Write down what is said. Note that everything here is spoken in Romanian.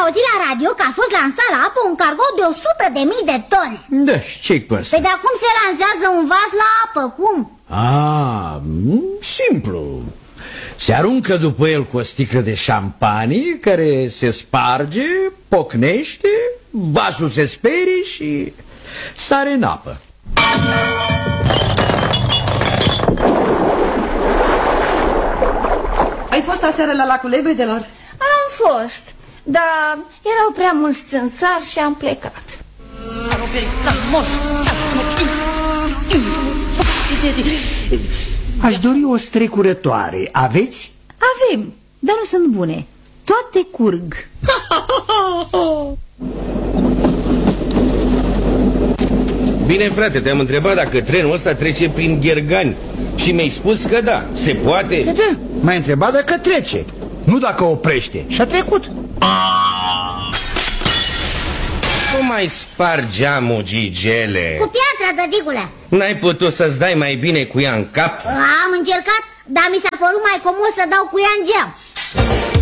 auzit la radio că a fost lansat la apă un cargo de 100.000 de tone. Da, ce-i cu asta? Păi dar cum se lansează un vas la apă, cum? Simplu. Se aruncă după el cu o sticlă de șampanie care se sparge, pocnește, vasul se sperie și sare în apă. Ai fost aseară la lacul Lebedelor? Am fost, dar erau prea mulți țânțari și am plecat. Aș dori o strecurătoare. Aveți? Avem, dar nu sunt bune. Toate curg. Bine, frate, te-am întrebat dacă trenul ăsta trece prin Ghergani și mi-ai spus că da, se poate. Da, m-ai întrebat dacă trece, nu dacă oprește. Și a trecut. Nu mai spar geamul, Gigele. Cu piatra, dădigule. N-ai putut să-ți dai mai bine cu ea în cap? Am încercat, dar mi s-a părut mai comod să dau cu ea în geam.